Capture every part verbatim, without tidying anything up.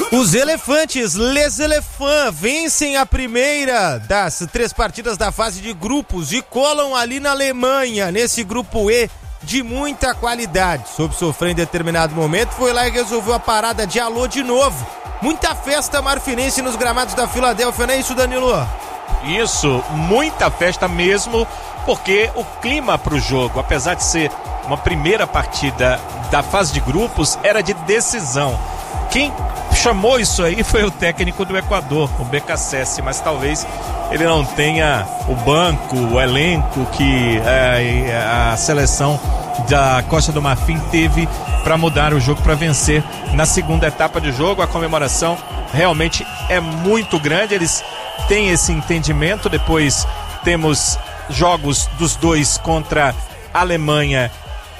Os elefantes, Les Elephants, vencem a primeira das três partidas da fase de grupos e colam ali na Alemanha, nesse grupo E de muita qualidade. Soube sofrer em determinado momento, foi lá e resolveu a parada de alô de novo. Muita festa marfinense nos gramados da Filadélfia, não é isso, Danilo? Isso, muita festa mesmo, porque o clima para o jogo, apesar de ser uma primeira partida da fase de grupos, era de decisão. Quem chamou isso aí foi o técnico do Equador, o Beccacece, mas talvez ele não tenha o banco, o elenco que é, a seleção da Costa do Marfim teve para mudar o jogo, para vencer na segunda etapa de jogo. A comemoração realmente é muito grande, eles têm esse entendimento. Depois temos jogos dos dois contra a Alemanha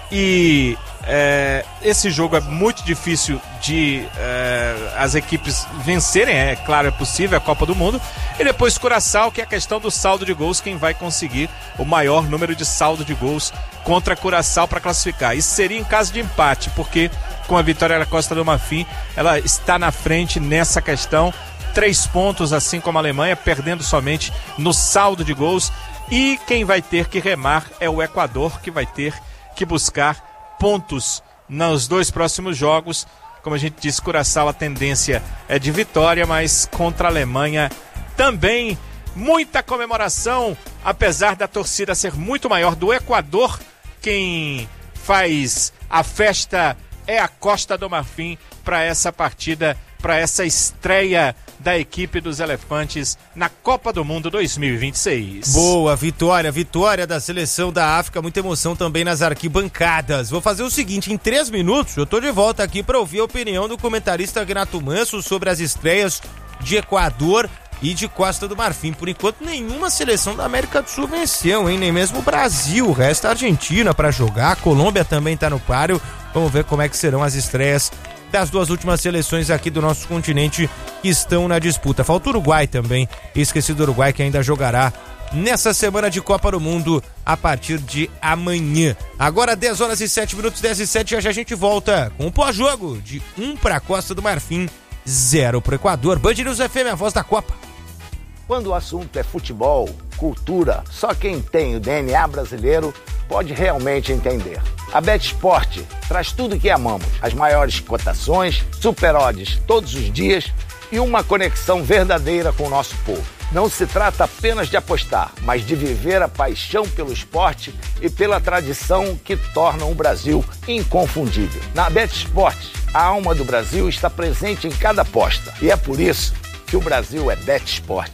e É, esse jogo é muito difícil de é, as equipes vencerem, é claro, é possível, é a Copa do Mundo. E depois Curaçao, que é a questão do saldo de gols, quem vai conseguir o maior número de saldo de gols contra Curaçao para classificar. Isso seria em caso de empate, porque com a vitória da Costa do Marfim, ela está na frente nessa questão, três pontos, assim como a Alemanha, perdendo somente no saldo de gols. E quem vai ter que remar é o Equador, que vai ter que buscar pontos nos dois próximos jogos. Como a gente disse, Curaçao, a tendência é de vitória, mas contra a Alemanha também muita comemoração, apesar da torcida ser muito maior do Equador. Quem faz a festa é a Costa do Marfim para essa partida, para essa estreia da equipe dos Elefantes na Copa do Mundo dois mil e vinte e seis. Boa, vitória, vitória da seleção da África, muita emoção também nas arquibancadas. Vou fazer o seguinte, em três minutos eu tô de volta aqui para ouvir a opinião do comentarista Renato Manso sobre as estreias de Equador e de Costa do Marfim. Por enquanto nenhuma seleção da América do Sul venceu, hein? Nem mesmo o Brasil, o resto é a Argentina para jogar, a Colômbia também tá no páreo. Vamos ver como é que serão as estreias das duas últimas seleções aqui do nosso continente que estão na disputa. Falta o Uruguai também, esqueci do Uruguai, que ainda jogará nessa semana de Copa do Mundo a partir de amanhã. Agora dez horas e sete minutos, dez e sete, já já a gente volta com o pós-jogo de um para Costa do Marfim, zero para o Equador. Band News F M, a voz da Copa. Quando o assunto é futebol, cultura, só quem tem o D N A brasileiro pode realmente entender. A BetSport traz tudo o que amamos, as maiores cotações, super odds todos os dias e uma conexão verdadeira com o nosso povo. Não se trata apenas de apostar, mas de viver a paixão pelo esporte e pela tradição que tornam o Brasil inconfundível. Na BetSport, a alma do Brasil está presente em cada aposta e é por isso que o Brasil é BetSport.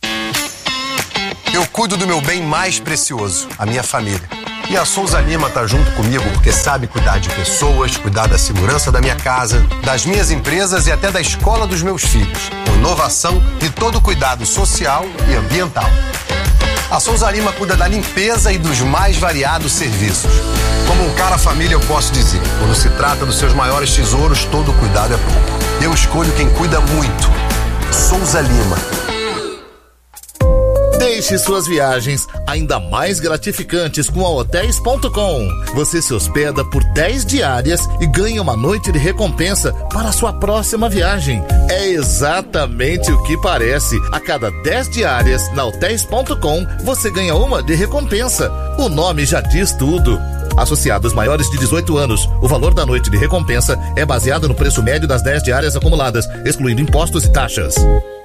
Eu cuido do meu bem mais precioso, a minha família. E a Souza Lima tá junto comigo porque sabe cuidar de pessoas, cuidar da segurança da minha casa, das minhas empresas e até da escola dos meus filhos, com inovação e todo o cuidado social e ambiental. A Souza Lima cuida da limpeza e dos mais variados serviços. Como um cara família, eu posso dizer, quando se trata dos seus maiores tesouros, todo cuidado é pouco. Eu escolho quem cuida muito. Souza Lima. Deixe suas viagens ainda mais gratificantes com a hotéis ponto com. Você se hospeda por dez diárias e ganha uma noite de recompensa para a sua próxima viagem. É exatamente o que parece. A cada dez diárias na hotéis ponto com, você ganha uma de recompensa. O nome já diz tudo. Associados maiores de dezoito anos, o valor da noite de recompensa é baseado no preço médio das dez diárias acumuladas, excluindo impostos e taxas.